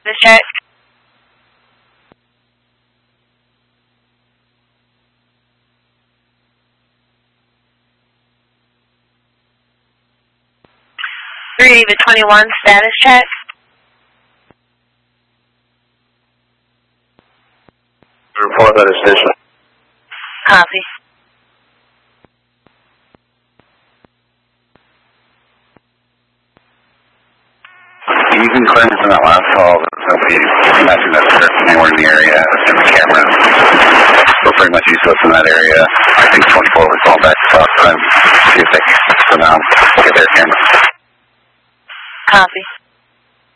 status check. Three to 21 status check. Report that is station. Copy. You can claim from that last call that nobody matching that person anywhere in the area in the camera. We're pretty much useless in that area. I think 24 was all back to last time. See if they can, for now, get their camera. Copy.